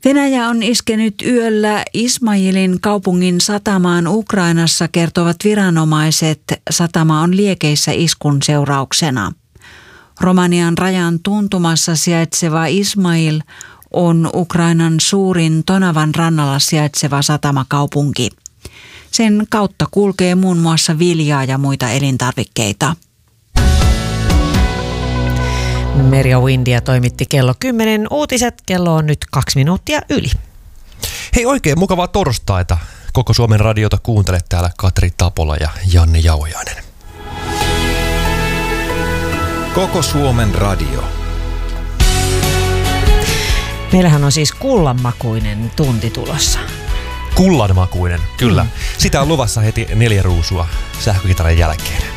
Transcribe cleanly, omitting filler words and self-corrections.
Venäjä on iskenyt yöllä Ismailin kaupungin satamaan Ukrainassa, kertovat viranomaiset. Satama on liekeissä iskun seurauksena. Romanian rajan tuntumassa sijaitseva Ismail on Ukrainan suurin Tonavan rannalla sijaitseva satamakaupunki. Sen kautta kulkee muun muassa viljaa ja muita elintarvikkeita. Merja Windia toimitti kello 10 uutiset. Kello on nyt 2 minuuttia yli. Hei, oikein mukavaa torstaita. Koko Suomen radiota kuuntelet täällä Katri Tapola ja Janne Jauhiainen. Koko Suomen radio. Meillähän on siis kullanmakuinen tunti tulossa. Kullanmakuinen, kyllä. Sitä on luvassa heti 4 ruusua sähkökitaran jälkeen.